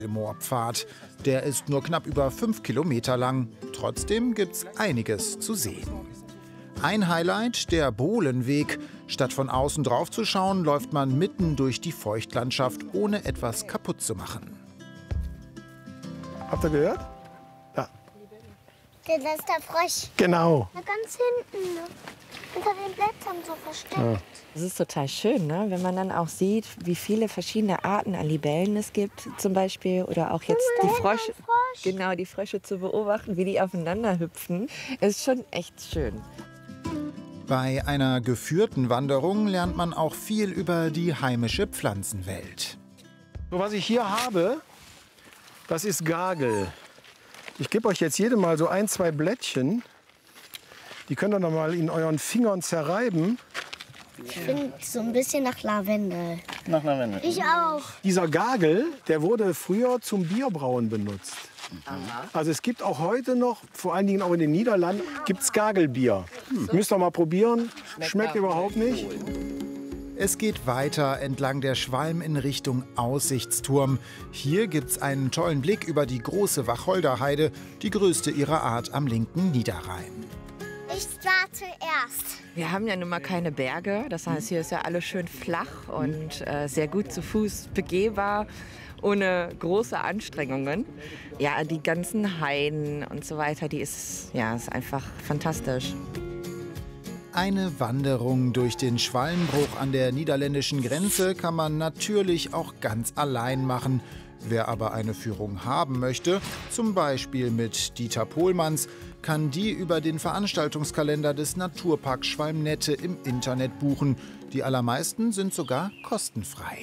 Moorpfad. Der ist nur knapp über 5 Kilometer lang. Trotzdem gibt's einiges zu sehen. Ein Highlight, der Bohlenweg. Statt von außen drauf zu schauen, läuft man mitten durch die Feuchtlandschaft, ohne etwas kaputt zu machen. Habt ihr gehört? Ja. Das ist der Frosch. Genau. Na, ganz hinten, ne? Unter den Blättern so versteckt. Ja. Es ist total schön, ne? Wenn man dann auch sieht, wie viele verschiedene Arten an Libellen es gibt, zum Beispiel. Oder auch jetzt die Frösche. Genau, die Frösche zu beobachten, wie die aufeinander hüpfen. Es ist schon echt schön. Bei einer geführten Wanderung lernt man auch viel über die heimische Pflanzenwelt. So, was ich hier habe, das ist Gagel. Ich gebe euch jetzt jedem mal so 1, 2 Blättchen. Die könnt ihr noch mal in euren Fingern zerreiben. Ich finde so ein bisschen nach Lavendel. Nach Lavendel. Ich auch. Dieser Gagel, der wurde früher zum Bierbrauen benutzt. Also es gibt auch heute noch, vor allen Dingen auch in den Niederlanden, gibt's Gagelbier. Müsst ihr mal probieren. Schmeckt überhaupt nicht. Es geht weiter entlang der Schwalm in Richtung Aussichtsturm. Hier gibt's einen tollen Blick über die große Wacholderheide, die größte ihrer Art am linken Niederrhein. Ich war zuerst. Wir haben ja nun mal keine Berge. Das heißt, hier ist ja alles schön flach und sehr gut zu Fuß begehbar, ohne große Anstrengungen. Ja, die ganzen Heiden und so weiter, ist einfach fantastisch. Eine Wanderung durch den Schwalmbruch an der niederländischen Grenze kann man natürlich auch ganz allein machen. Wer aber eine Führung haben möchte, zum Beispiel mit Dieter Pohlmanns, kann die über den Veranstaltungskalender des Naturparks Schwalmnette im Internet buchen. Die allermeisten sind sogar kostenfrei.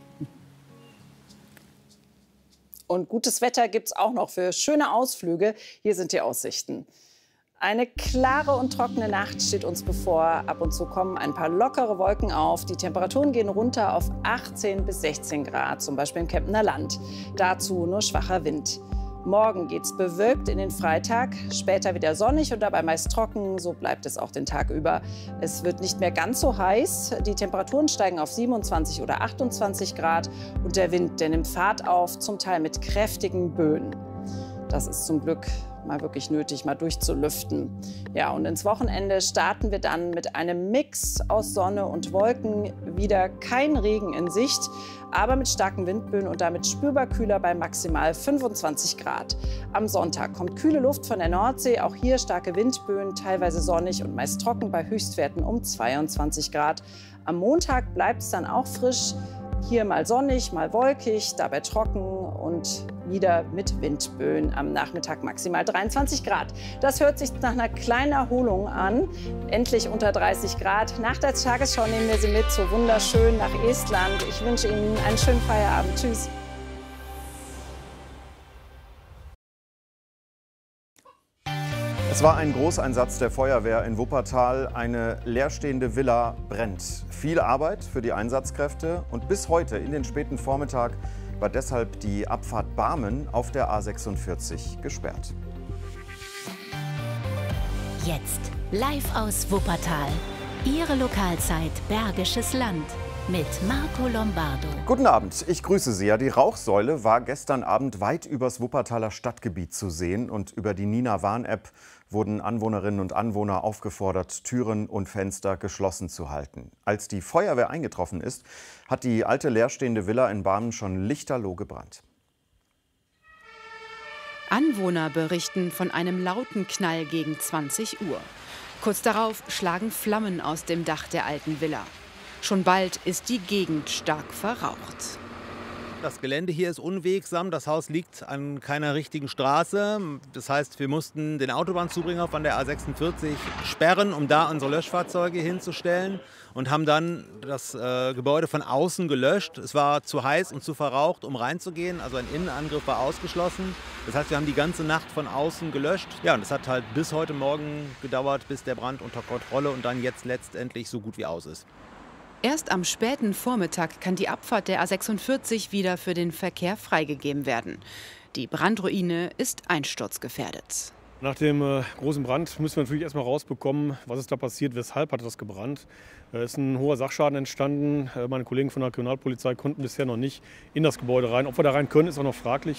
Und gutes Wetter gibt es auch noch für schöne Ausflüge. Hier sind die Aussichten. Eine klare und trockene Nacht steht uns bevor. Ab und zu kommen ein paar lockere Wolken auf. Die Temperaturen gehen runter auf 18 bis 16 Grad, zum Beispiel im Kemptner Land. Dazu nur schwacher Wind. Morgen geht's bewölkt in den Freitag, später wieder sonnig und dabei meist trocken. So bleibt es auch den Tag über. Es wird nicht mehr ganz so heiß. Die Temperaturen steigen auf 27 oder 28 Grad. Und der Wind, der nimmt Fahrt auf, zum Teil mit kräftigen Böen. Das ist zum Glück mal wirklich nötig, mal durchzulüften. Ja, und ins Wochenende starten wir dann mit einem Mix aus Sonne und Wolken. Wieder kein Regen in Sicht, aber mit starken Windböen und damit spürbar kühler bei maximal 25 Grad. Am Sonntag kommt kühle Luft von der Nordsee, auch hier starke Windböen, teilweise sonnig und meist trocken bei Höchstwerten um 22 Grad. Am Montag bleibt es dann auch frisch. Hier mal sonnig, mal wolkig, dabei trocken und wieder mit Windböen. Am Nachmittag maximal 23 Grad. Das hört sich nach einer kleinen Erholung an. Endlich unter 30 Grad. Nach der Tagesschau nehmen wir Sie mit so wunderschön nach Estland. Ich wünsche Ihnen einen schönen Feierabend. Tschüss. Es war ein Großeinsatz der Feuerwehr in Wuppertal. Eine leerstehende Villa brennt. Viel Arbeit für die Einsatzkräfte und bis heute in den späten Vormittag war deshalb die Abfahrt Barmen auf der A46 gesperrt. Jetzt live aus Wuppertal. Ihre Lokalzeit Bergisches Land mit Marco Lombardo. Guten Abend, ich grüße Sie. Ja, die Rauchsäule war gestern Abend weit übers Wuppertaler Stadtgebiet zu sehen und über die Nina-Warn-App wurden Anwohnerinnen und Anwohner aufgefordert, Türen und Fenster geschlossen zu halten. Als die Feuerwehr eingetroffen ist, hat die alte leerstehende Villa in Barmen schon lichterloh gebrannt. Anwohner berichten von einem lauten Knall gegen 20 Uhr. Kurz darauf schlagen Flammen aus dem Dach der alten Villa. Schon bald ist die Gegend stark verraucht. Das Gelände hier ist unwegsam, das Haus liegt an keiner richtigen Straße. Das heißt, wir mussten den Autobahnzubringer von der A46 sperren, um da unsere Löschfahrzeuge hinzustellen und haben dann das Gebäude von außen gelöscht. Es war zu heiß und zu verraucht, um reinzugehen, also ein Innenangriff war ausgeschlossen. Das heißt, wir haben die ganze Nacht von außen gelöscht. Ja, und es hat halt bis heute Morgen gedauert, bis der Brand unter Kontrolle und dann jetzt letztendlich so gut wie aus ist. Erst am späten Vormittag kann die Abfahrt der A46 wieder für den Verkehr freigegeben werden. Die Brandruine ist einsturzgefährdet. Nach dem großen Brand müssen wir natürlich erstmal rausbekommen, was ist da passiert, weshalb hat das gebrannt. Es ist ein hoher Sachschaden entstanden. Meine Kollegen von der Kriminalpolizei konnten bisher noch nicht in das Gebäude rein. Ob wir da rein können, ist auch noch fraglich.